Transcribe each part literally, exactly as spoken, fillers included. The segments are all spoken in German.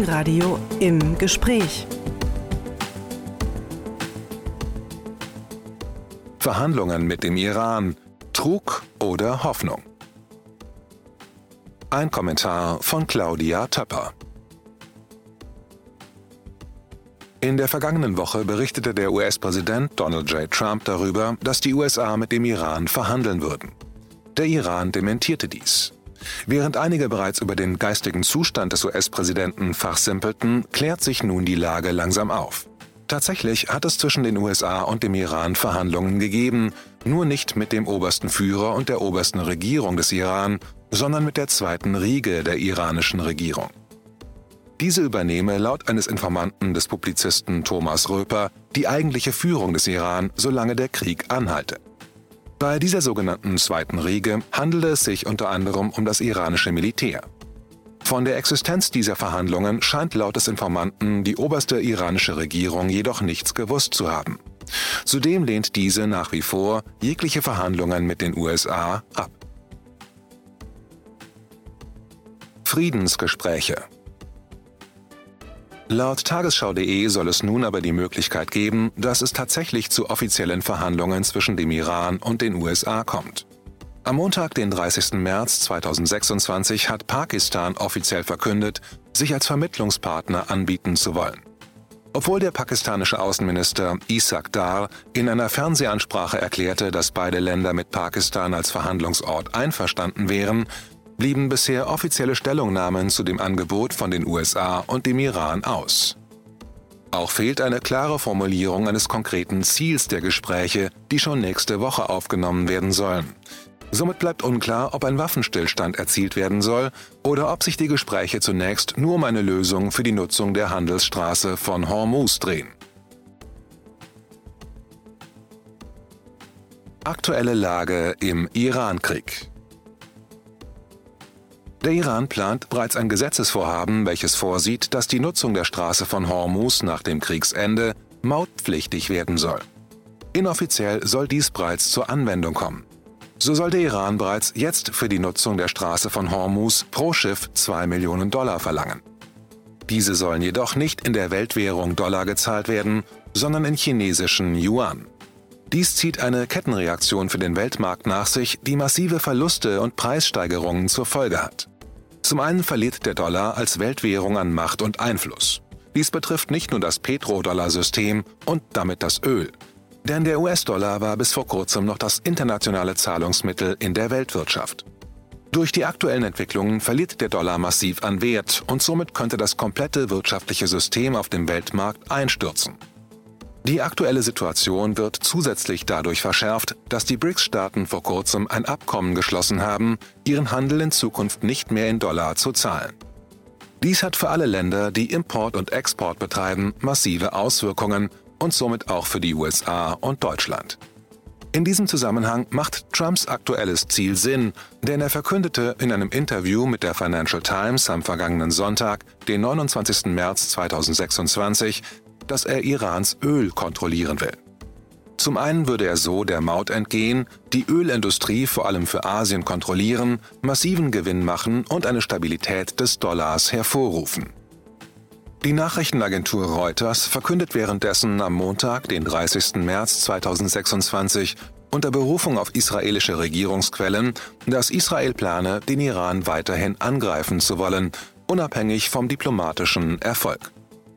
Inforadio im Gespräch. Verhandlungen mit dem Iran. Trug oder Hoffnung? Ein Kommentar von Claudia Töpper. In der vergangenen Woche berichtete der U S-Präsident Donald J. Trump darüber, dass die U S A mit dem Iran verhandeln würden. Der Iran dementierte dies. Während einige bereits über den geistigen Zustand des U S-Präsidenten fachsimpelten, klärt sich nun die Lage langsam auf. Tatsächlich hat es zwischen den U S A und dem Iran Verhandlungen gegeben, nur nicht mit dem obersten Führer und der obersten Regierung des Iran, sondern mit der zweiten Riege der iranischen Regierung. Diese übernehme laut eines Informanten des Publizisten Thomas Röper die eigentliche Führung des Iran, solange der Krieg anhalte. Bei dieser sogenannten zweiten Riege handelte es sich unter anderem um das iranische Militär. Von der Existenz dieser Verhandlungen scheint laut des Informanten die oberste iranische Regierung jedoch nichts gewusst zu haben. Zudem lehnt diese nach wie vor jegliche Verhandlungen mit den U S A ab. Friedensgespräche. Laut Tagesschau punkt de soll es nun aber die Möglichkeit geben, dass es tatsächlich zu offiziellen Verhandlungen zwischen dem Iran und den U S A kommt. Am Montag, den dreißigsten März zweitausendsechsundzwanzig, hat Pakistan offiziell verkündet, sich als Vermittlungspartner anbieten zu wollen. Obwohl der pakistanische Außenminister Ishaq Dar in einer Fernsehansprache erklärte, dass beide Länder mit Pakistan als Verhandlungsort einverstanden wären, blieben bisher offizielle Stellungnahmen zu dem Angebot von den U S A und dem Iran aus. Auch fehlt eine klare Formulierung eines konkreten Ziels der Gespräche, die schon nächste Woche aufgenommen werden sollen. Somit bleibt unklar, ob ein Waffenstillstand erzielt werden soll oder ob sich die Gespräche zunächst nur um eine Lösung für die Nutzung der Handelsstraße von Hormuz drehen. Aktuelle Lage im Iran-Krieg. Der Iran plant bereits ein Gesetzesvorhaben, welches vorsieht, dass die Nutzung der Straße von Hormuz nach dem Kriegsende mautpflichtig werden soll. Inoffiziell soll dies bereits zur Anwendung kommen. So soll der Iran bereits jetzt für die Nutzung der Straße von Hormuz pro Schiff zwei Millionen Dollar verlangen. Diese sollen jedoch nicht in der Weltwährung Dollar gezahlt werden, sondern in chinesischen Yuan. Dies zieht eine Kettenreaktion für den Weltmarkt nach sich, die massive Verluste und Preissteigerungen zur Folge hat. Zum einen verliert der Dollar als Weltwährung an Macht und Einfluss. Dies betrifft nicht nur das Petrodollar-System und damit das Öl. Denn der U S-Dollar war bis vor kurzem noch das internationale Zahlungsmittel in der Weltwirtschaft. Durch die aktuellen Entwicklungen verliert der Dollar massiv an Wert und somit könnte das komplette wirtschaftliche System auf dem Weltmarkt einstürzen. Die aktuelle Situation wird zusätzlich dadurch verschärft, dass die B R I C S-Staaten vor kurzem ein Abkommen geschlossen haben, ihren Handel in Zukunft nicht mehr in Dollar zu zahlen. Dies hat für alle Länder, die Import und Export betreiben, massive Auswirkungen und somit auch für die U S A und Deutschland. In diesem Zusammenhang macht Trumps aktuelles Ziel Sinn, denn er verkündete in einem Interview mit der Financial Times am vergangenen Sonntag, den neunundzwanzigsten März zweitausendsechsundzwanzig, dass er Irans Öl kontrollieren will. Zum einen würde er so der Maut entgehen, die Ölindustrie vor allem für Asien kontrollieren, massiven Gewinn machen und eine Stabilität des Dollars hervorrufen. Die Nachrichtenagentur Reuters verkündet währenddessen am Montag, den dreißigsten März zweitausendsechsundzwanzig, unter Berufung auf israelische Regierungsquellen, dass Israel plane, den Iran weiterhin angreifen zu wollen, unabhängig vom diplomatischen Erfolg.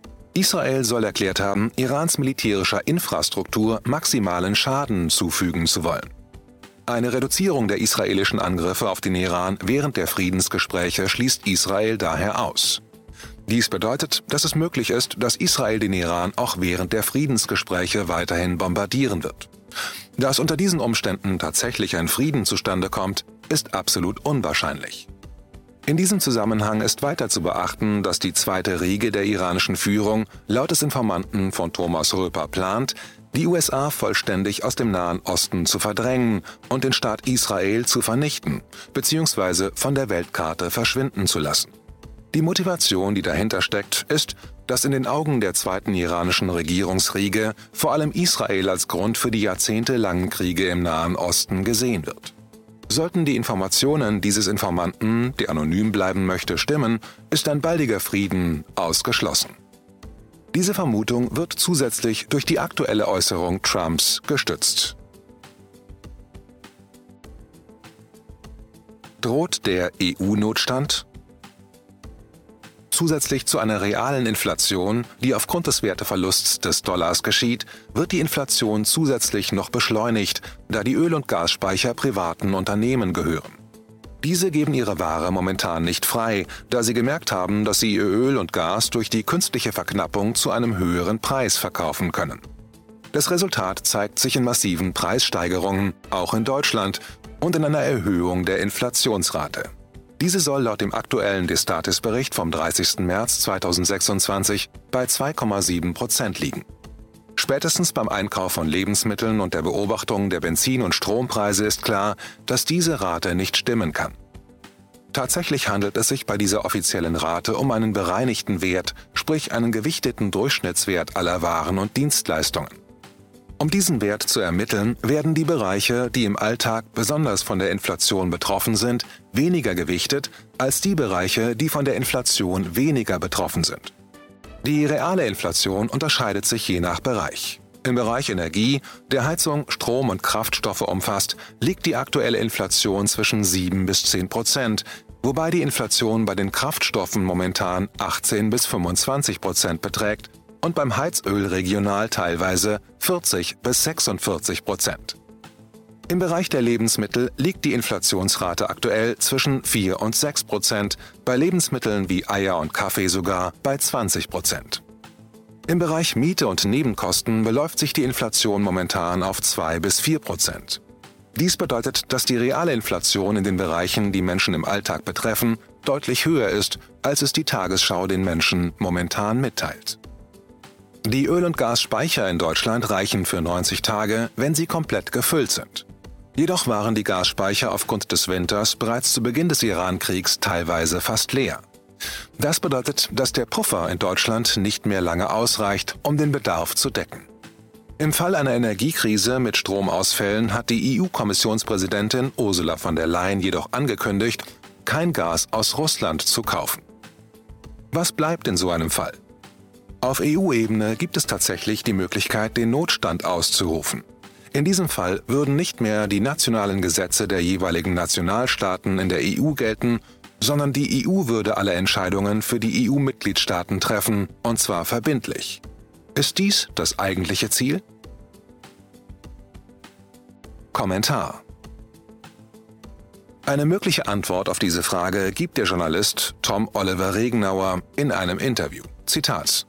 Israel soll erklärt haben, Irans militärischer Infrastruktur maximalen Schaden zufügen zu wollen. Eine Reduzierung der israelischen Angriffe auf den Iran während der Friedensgespräche schließt Israel daher aus. Dies bedeutet, dass es möglich ist, dass Israel den Iran auch während der Friedensgespräche weiterhin bombardieren wird. Dass unter diesen Umständen tatsächlich ein Frieden zustande kommt, ist absolut unwahrscheinlich. In diesem Zusammenhang ist weiter zu beachten, dass die zweite Riege der iranischen Führung laut des Informanten von Thomas Röper plant, die U S A vollständig aus dem Nahen Osten zu verdrängen und den Staat Israel zu vernichten bzw. von der Weltkarte verschwinden zu lassen. Die Motivation, die dahinter steckt, ist, dass in den Augen der zweiten iranischen Regierungsriege vor allem Israel als Grund für die jahrzehntelangen Kriege im Nahen Osten gesehen wird. Sollten die Informationen dieses Informanten, der anonym bleiben möchte, stimmen, ist ein baldiger Frieden ausgeschlossen. Diese Vermutung wird zusätzlich durch die aktuelle Äußerung Trumps gestützt. Droht der E U-Notstand? Zusätzlich zu einer realen Inflation, die aufgrund des Werteverlusts des Dollars geschieht, wird die Inflation zusätzlich noch beschleunigt, da die Öl- und Gasspeicher privaten Unternehmen gehören. Diese geben ihre Ware momentan nicht frei, da sie gemerkt haben, dass sie ihr Öl und Gas durch die künstliche Verknappung zu einem höheren Preis verkaufen können. Das Resultat zeigt sich in massiven Preissteigerungen, auch in Deutschland, und in einer Erhöhung der Inflationsrate. Diese soll laut dem aktuellen Destatis-Bericht vom dreißigsten März zweitausendsechsundzwanzig bei zwei Komma sieben Prozent liegen. Spätestens beim Einkauf von Lebensmitteln und der Beobachtung der Benzin- und Strompreise ist klar, dass diese Rate nicht stimmen kann. Tatsächlich handelt es sich bei dieser offiziellen Rate um einen bereinigten Wert, sprich einen gewichteten Durchschnittswert aller Waren und Dienstleistungen. Um diesen Wert zu ermitteln, werden die Bereiche, die im Alltag besonders von der Inflation betroffen sind, weniger gewichtet als die Bereiche, die von der Inflation weniger betroffen sind. Die reale Inflation unterscheidet sich je nach Bereich. Im Bereich Energie, der Heizung, Strom und Kraftstoffe umfasst, liegt die aktuelle Inflation zwischen sieben bis zehn Prozent, wobei die Inflation bei den Kraftstoffen momentan achtzehn bis fünfundzwanzig Prozent beträgt und beim Heizöl regional teilweise vierzig bis sechsundvierzig Prozent. Im Bereich der Lebensmittel liegt die Inflationsrate aktuell zwischen vier und sechs Prozent, bei Lebensmitteln wie Eier und Kaffee sogar bei zwanzig Prozent. Im Bereich Miete und Nebenkosten beläuft sich die Inflation momentan auf zwei bis vier Prozent. Dies bedeutet, dass die reale Inflation in den Bereichen, die Menschen im Alltag betreffen, deutlich höher ist, als es die Tagesschau den Menschen momentan mitteilt. Die Öl- und Gasspeicher in Deutschland reichen für neunzig Tage, wenn sie komplett gefüllt sind. Jedoch waren die Gasspeicher aufgrund des Winters bereits zu Beginn des Iran-Kriegs teilweise fast leer. Das bedeutet, dass der Puffer in Deutschland nicht mehr lange ausreicht, um den Bedarf zu decken. Im Fall einer Energiekrise mit Stromausfällen hat die E U-Kommissionspräsidentin Ursula von der Leyen jedoch angekündigt, kein Gas aus Russland zu kaufen. Was bleibt in so einem Fall? Auf E U-Ebene gibt es tatsächlich die Möglichkeit, den Notstand auszurufen. In diesem Fall würden nicht mehr die nationalen Gesetze der jeweiligen Nationalstaaten in der E U gelten, sondern die E U würde alle Entscheidungen für die E U-Mitgliedstaaten treffen, und zwar verbindlich. Ist dies das eigentliche Ziel? Kommentar: Eine mögliche Antwort auf diese Frage gibt der Journalist Tom Oliver Regenauer in einem Interview. Zitat: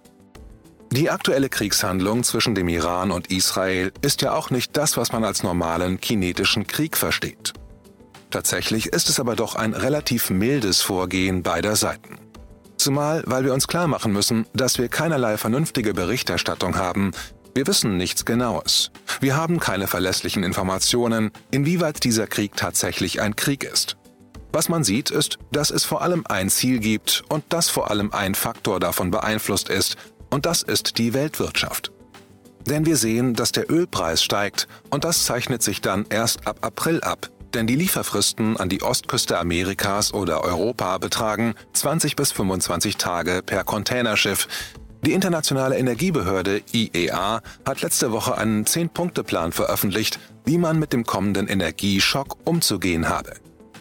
Die aktuelle Kriegshandlung zwischen dem Iran und Israel ist ja auch nicht das, was man als normalen kinetischen Krieg versteht. Tatsächlich ist es aber doch ein relativ mildes Vorgehen beider Seiten. Zumal, weil wir uns klar machen müssen, dass wir keinerlei vernünftige Berichterstattung haben. Wir wissen nichts Genaues. Wir haben keine verlässlichen Informationen, inwieweit dieser Krieg tatsächlich ein Krieg ist. Was man sieht, ist, dass es vor allem ein Ziel gibt und dass vor allem ein Faktor davon beeinflusst ist, und das ist die Weltwirtschaft. Denn wir sehen, dass der Ölpreis steigt, und das zeichnet sich dann erst ab April ab, denn die Lieferfristen an die Ostküste Amerikas oder Europa betragen zwanzig bis fünfundzwanzig Tage per Containerschiff. Die Internationale Energiebehörde I E A hat letzte Woche einen zehn-Punkte-Plan veröffentlicht, wie man mit dem kommenden Energieschock umzugehen habe.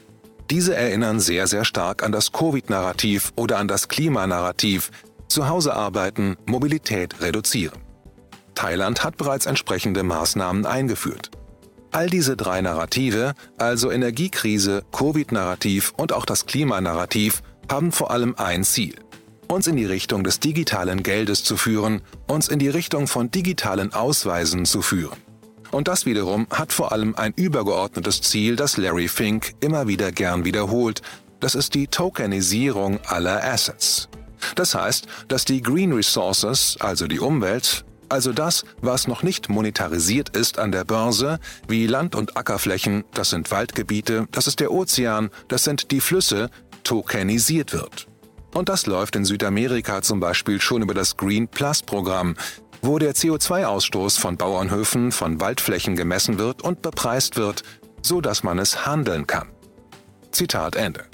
Diese erinnern sehr, sehr stark an das Covid-Narrativ oder an das Klimanarrativ: zu Hause arbeiten, Mobilität reduzieren. Thailand hat bereits entsprechende Maßnahmen eingeführt. All diese drei Narrative, also Energiekrise, Covid-Narrativ und auch das Klimanarrativ, haben vor allem ein Ziel: uns in die Richtung des digitalen Geldes zu führen, uns in die Richtung von digitalen Ausweisen zu führen. Und das wiederum hat vor allem ein übergeordnetes Ziel, das Larry Fink immer wieder gern wiederholt. Das ist die Tokenisierung aller Assets. Das heißt, dass die Green Resources, also die Umwelt, also das, was noch nicht monetarisiert ist an der Börse, wie Land- und Ackerflächen, das sind Waldgebiete, das ist der Ozean, das sind die Flüsse, tokenisiert wird. Und das läuft in Südamerika zum Beispiel schon über das Green Plus Programm, wo der C O zwei Ausstoß von Bauernhöfen, von Waldflächen gemessen wird und bepreist wird, so dass man es handeln kann. Zitat Ende.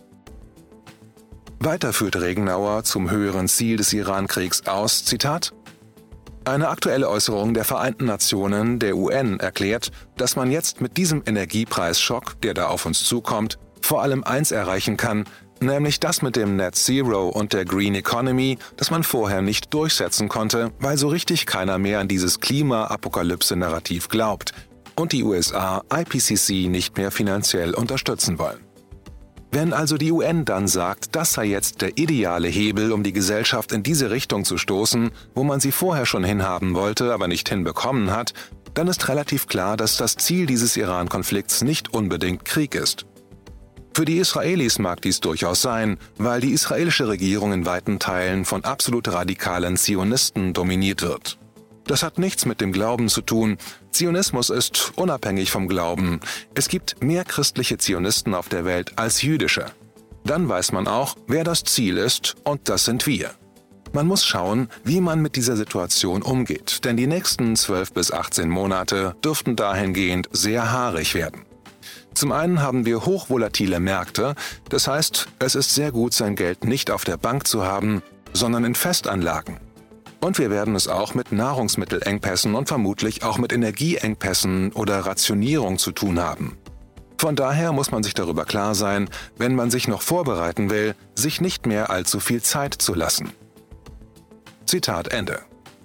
Weiter führt Regenauer zum höheren Ziel des Iran-Kriegs aus, Zitat: Eine aktuelle Äußerung der Vereinten Nationen, der U N, erklärt, dass man jetzt mit diesem Energiepreisschock, der da auf uns zukommt, vor allem eins erreichen kann, nämlich das mit dem Net Zero und der Green Economy, das man vorher nicht durchsetzen konnte, weil so richtig keiner mehr an dieses Klima-Apokalypse-Narrativ glaubt und die U S A I P C C nicht mehr finanziell unterstützen wollen. Wenn also die U N dann sagt, das sei jetzt der ideale Hebel, um die Gesellschaft in diese Richtung zu stoßen, wo man sie vorher schon hinhaben wollte, aber nicht hinbekommen hat, dann ist relativ klar, dass das Ziel dieses Iran-Konflikts nicht unbedingt Krieg ist. Für die Israelis mag dies durchaus sein, weil die israelische Regierung in weiten Teilen von absolut radikalen Zionisten dominiert wird. Das hat nichts mit dem Glauben zu tun. Zionismus ist unabhängig vom Glauben. Es gibt mehr christliche Zionisten auf der Welt als jüdische. Dann weiß man auch, wer das Ziel ist, und das sind wir. Man muss schauen, wie man mit dieser Situation umgeht, denn die nächsten zwölf bis achtzehn Monate dürften dahingehend sehr haarig werden. Zum einen haben wir hochvolatile Märkte, das heißt, es ist sehr gut, sein Geld nicht auf der Bank zu haben, sondern in Festanlagen. Und wir werden es auch mit Nahrungsmittelengpässen und vermutlich auch mit Energieengpässen oder Rationierung zu tun haben. Von daher muss man sich darüber klar sein, wenn man sich noch vorbereiten will, sich nicht mehr allzu viel Zeit zu lassen. Zitat Ende.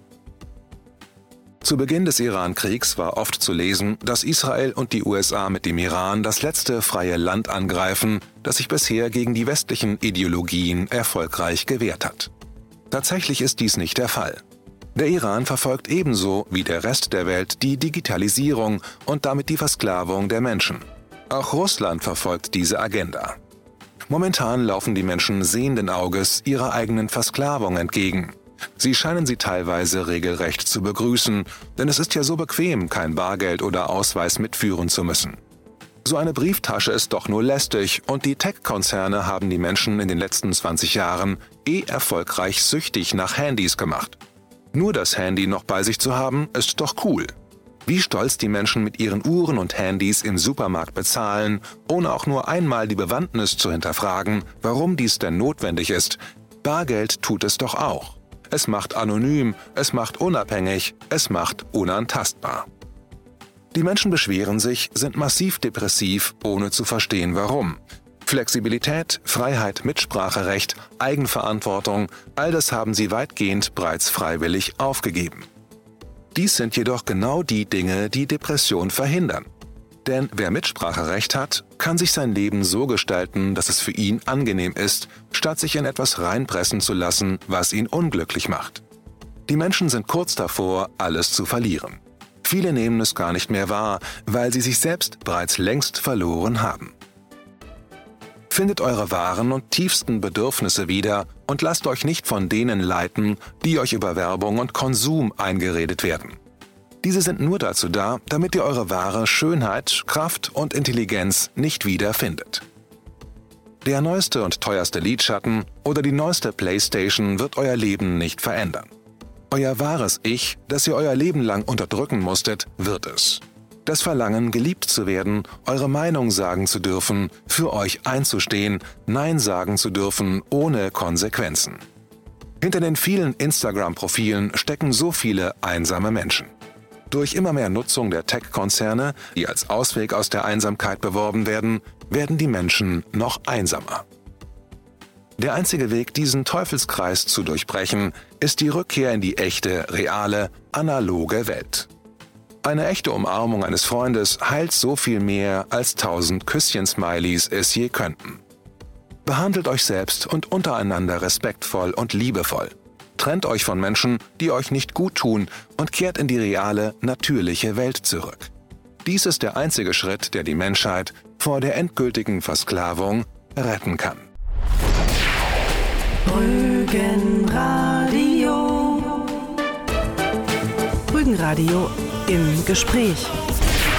Zu Beginn des Iran-Kriegs war oft zu lesen, dass Israel und die U S A mit dem Iran das letzte freie Land angreifen, das sich bisher gegen die westlichen Ideologien erfolgreich gewehrt hat. Tatsächlich ist dies nicht der Fall. Der Iran verfolgt ebenso wie der Rest der Welt die Digitalisierung und damit die Versklavung der Menschen. Auch Russland verfolgt diese Agenda. Momentan laufen die Menschen sehenden Auges ihrer eigenen Versklavung entgegen. Sie scheinen sie teilweise regelrecht zu begrüßen, denn es ist ja so bequem, kein Bargeld oder Ausweis mitführen zu müssen. So eine Brieftasche ist doch nur lästig und die Tech-Konzerne haben die Menschen in den letzten zwanzig Jahren eh erfolgreich süchtig nach Handys gemacht. Nur das Handy noch bei sich zu haben, ist doch cool. Wie stolz die Menschen mit ihren Uhren und Handys im Supermarkt bezahlen, ohne auch nur einmal die Bewandtnis zu hinterfragen, warum dies denn notwendig ist. Bargeld tut es doch auch. Es macht anonym, es macht unabhängig, es macht unantastbar. Die Menschen beschweren sich, sind massiv depressiv, ohne zu verstehen warum. Flexibilität, Freiheit, Mitspracherecht, Eigenverantwortung, all das haben sie weitgehend bereits freiwillig aufgegeben. Dies sind jedoch genau die Dinge, die Depression verhindern. Denn wer Mitspracherecht hat, kann sich sein Leben so gestalten, dass es für ihn angenehm ist, statt sich in etwas reinpressen zu lassen, was ihn unglücklich macht. Die Menschen sind kurz davor, alles zu verlieren. Viele nehmen es gar nicht mehr wahr, weil sie sich selbst bereits längst verloren haben. Findet eure wahren und tiefsten Bedürfnisse wieder und lasst euch nicht von denen leiten, die euch über Werbung und Konsum eingeredet werden. Diese sind nur dazu da, damit ihr eure wahre Schönheit, Kraft und Intelligenz nicht wieder findet. Der neueste und teuerste Lidschatten oder die neueste Playstation wird euer Leben nicht verändern. Euer wahres Ich, das ihr euer Leben lang unterdrücken musstet, wird es. Das Verlangen, geliebt zu werden, eure Meinung sagen zu dürfen, für euch einzustehen, Nein sagen zu dürfen, ohne Konsequenzen. Hinter den vielen Instagram-Profilen stecken so viele einsame Menschen. Durch immer mehr Nutzung der Tech-Konzerne, die als Ausweg aus der Einsamkeit beworben werden, werden die Menschen noch einsamer. Der einzige Weg, diesen Teufelskreis zu durchbrechen, ist die Rückkehr in die echte, reale, analoge Welt. Eine echte Umarmung eines Freundes heilt so viel mehr, als tausend Küsschen-Smileys es je könnten. Behandelt euch selbst und untereinander respektvoll und liebevoll. Trennt euch von Menschen, die euch nicht gut tun, und kehrt in die reale, natürliche Welt zurück. Dies ist der einzige Schritt, der die Menschheit vor der endgültigen Versklavung retten kann. Rügenradio. Rügenradio im Gespräch.